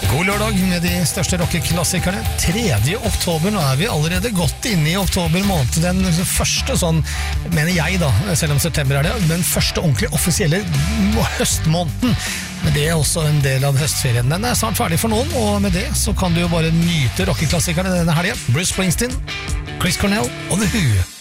God lørdag med de største rockeklassikerne. 3. oktober, nå vi allerede godt inne i oktober måned. Den første sånn, mener jeg da, selv om september det, den første ordentlig offisielle høstmåneden. Men det også en del av høstferien. Den snart ferdig for noen, og med det så kan du jo bare nyte rockeklassikerne denne helgen. Bruce Springsteen, Chris Cornell og The Who.